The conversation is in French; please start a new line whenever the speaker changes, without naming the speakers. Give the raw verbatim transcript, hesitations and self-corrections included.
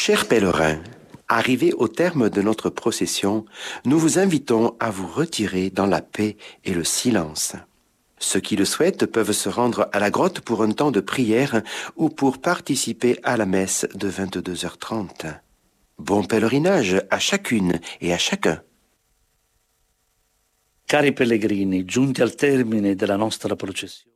Chers pèlerins, arrivés au terme de notre procession, nous vous invitons à vous retirer dans la paix et le silence. Ceux qui le souhaitent peuvent se rendre à la grotte pour un temps de prière ou pour participer à la messe de vingt-deux heures trente. Bon pèlerinage à chacune et à chacun.
Cari pellegrini, giunti al termine della nostra processione,